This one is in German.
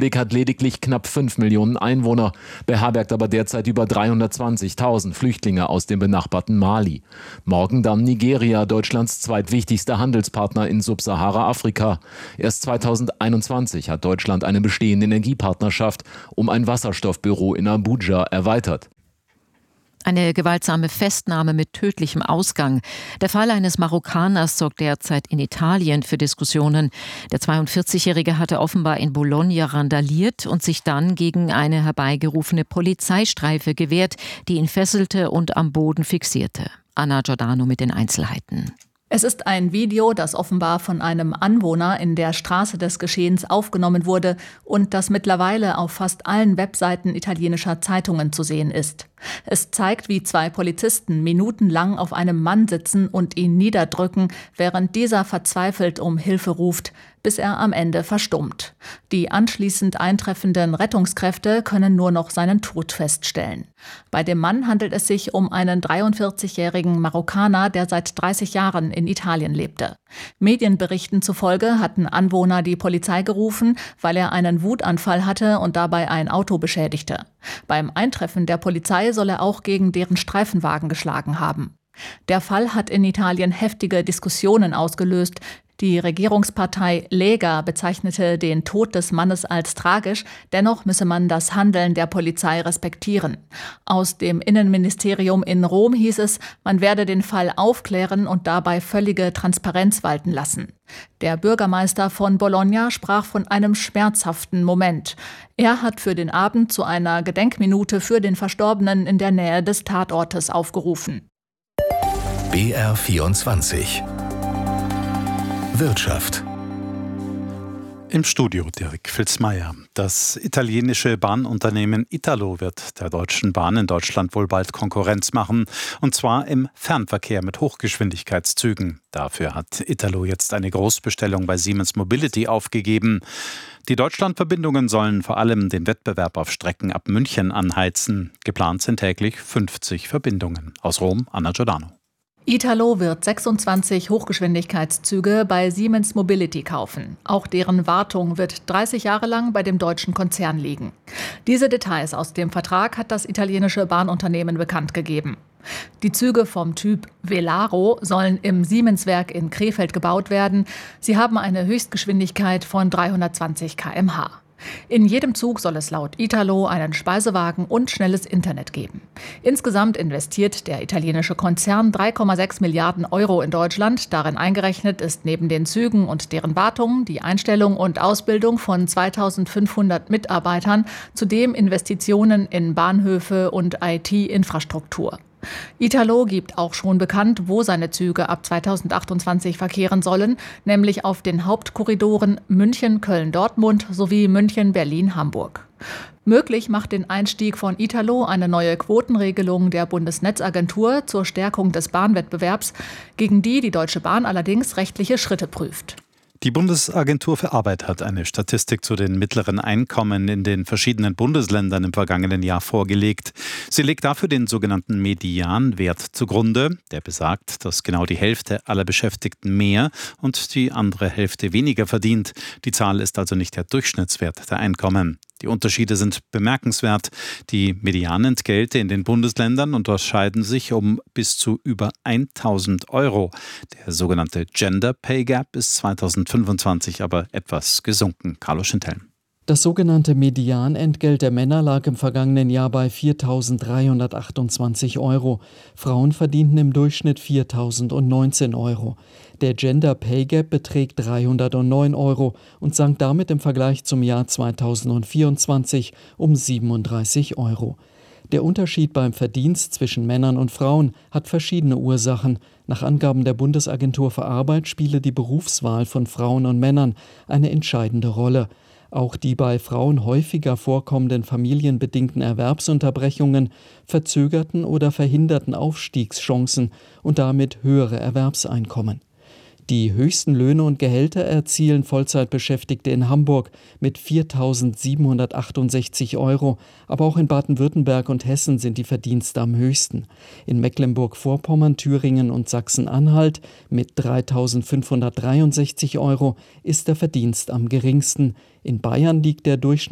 Republik hat lediglich knapp 5 Millionen Einwohner, beherbergt aber derzeit über 320.000 Flüchtlinge aus dem benachbarten Mali. Morgen dann Nigeria, Deutschlands zweitwichtigster Handelspartner in Subsahara-Afrika. Erst 2021 hat Deutschland eine bestehende Energiepartnerschaft um ein Wasserstoffbüro in Abuja erweitert. Eine gewaltsame Festnahme mit tödlichem Ausgang. Der Fall eines Marokkaners sorgt derzeit in Italien für Diskussionen. Der 42-Jährige hatte offenbar in Bologna randaliert und sich dann gegen eine herbeigerufene Polizeistreife gewehrt, die ihn fesselte und am Boden fixierte. Anna Giordano mit den Einzelheiten. Es ist ein Video, das offenbar von einem Anwohner in der Straße des Geschehens aufgenommen wurde und das mittlerweile auf fast allen Webseiten italienischer Zeitungen zu sehen ist. Es zeigt, wie 2 Polizisten minutenlang auf einem Mann sitzen und ihn niederdrücken, während dieser verzweifelt um Hilfe ruft, bis er am Ende verstummt. Die anschließend eintreffenden Rettungskräfte können nur noch seinen Tod feststellen. Bei dem Mann handelt es sich um einen 43-jährigen Marokkaner, der seit 30 Jahren in Italien lebte. Medienberichten zufolge hatten Anwohner die Polizei gerufen, weil er einen Wutanfall hatte und dabei ein Auto beschädigte. Beim Eintreffen der Polizei soll er auch gegen deren Streifenwagen geschlagen haben. Der Fall hat in Italien heftige Diskussionen ausgelöst. Die Regierungspartei Lega bezeichnete den Tod des Mannes als tragisch, dennoch müsse man das Handeln der Polizei respektieren. Aus dem Innenministerium in Rom hieß es, man werde den Fall aufklären und dabei völlige Transparenz walten lassen. Der Bürgermeister von Bologna sprach von einem schmerzhaften Moment. Er hat für den Abend zu einer Gedenkminute für den Verstorbenen in der Nähe des Tatortes aufgerufen. BR24 Wirtschaft. Im Studio Dirk Filzmeier. Das italienische Bahnunternehmen Italo wird der Deutschen Bahn in Deutschland wohl bald Konkurrenz machen. Und zwar im Fernverkehr mit Hochgeschwindigkeitszügen. Dafür hat Italo jetzt eine Großbestellung bei Siemens Mobility aufgegeben. Die Deutschlandverbindungen sollen vor allem den Wettbewerb auf Strecken ab München anheizen. Geplant sind täglich 50 Verbindungen. Aus Rom, Anna Giordano. Italo wird 26 Hochgeschwindigkeitszüge bei Siemens Mobility kaufen. Auch deren Wartung wird 30 Jahre lang bei dem deutschen Konzern liegen. Diese Details aus dem Vertrag hat das italienische Bahnunternehmen bekannt gegeben. Die Züge vom Typ Velaro sollen im Siemens-Werk in Krefeld gebaut werden. Sie haben eine Höchstgeschwindigkeit von 320 km/h. In jedem Zug soll es laut Italo einen Speisewagen und schnelles Internet geben. Insgesamt investiert der italienische Konzern 3,6 Milliarden Euro in Deutschland. Darin eingerechnet ist neben den Zügen und deren Wartung die Einstellung und Ausbildung von 2500 Mitarbeitern, zudem Investitionen in Bahnhöfe und IT-Infrastruktur. Italo gibt auch schon bekannt, wo seine Züge ab 2028 verkehren sollen, nämlich auf den Hauptkorridoren München, Köln, Dortmund sowie München, Berlin, Hamburg. Möglich macht den Einstieg von Italo eine neue Quotenregelung der Bundesnetzagentur zur Stärkung des Bahnwettbewerbs, gegen die die Deutsche Bahn allerdings rechtliche Schritte prüft. Die Bundesagentur für Arbeit hat eine Statistik zu den mittleren Einkommen in den verschiedenen Bundesländern im vergangenen Jahr vorgelegt. Sie legt dafür den sogenannten Medianwert zugrunde, der besagt, dass genau die Hälfte aller Beschäftigten mehr und die andere Hälfte weniger verdient. Die Zahl ist also nicht der Durchschnittswert der Einkommen. Die Unterschiede sind bemerkenswert. Die Medianentgelte in den Bundesländern unterscheiden sich um bis zu über 1.000 Euro. Der sogenannte Gender Pay Gap ist 2025 aber etwas gesunken. Carlo Schintelm. Das sogenannte Medianentgelt der Männer lag im vergangenen Jahr bei 4.328 Euro. Frauen verdienten im Durchschnitt 4.019 Euro. Der Gender Pay Gap beträgt 309 Euro und sank damit im Vergleich zum Jahr 2024 um 37 Euro. Der Unterschied beim Verdienst zwischen Männern und Frauen hat verschiedene Ursachen. Nach Angaben der Bundesagentur für Arbeit spiele die Berufswahl von Frauen und Männern eine entscheidende Rolle. Auch die bei Frauen häufiger vorkommenden familienbedingten Erwerbsunterbrechungen verzögerten oder verhinderten Aufstiegschancen und damit höhere Erwerbseinkommen. Die höchsten Löhne und Gehälter erzielen Vollzeitbeschäftigte in Hamburg mit 4.768 Euro, aber auch in Baden-Württemberg und Hessen sind die Verdienste am höchsten. In Mecklenburg-Vorpommern, Thüringen und Sachsen-Anhalt mit 3.563 Euro ist der Verdienst am geringsten. In Bayern liegt der Durchschnitt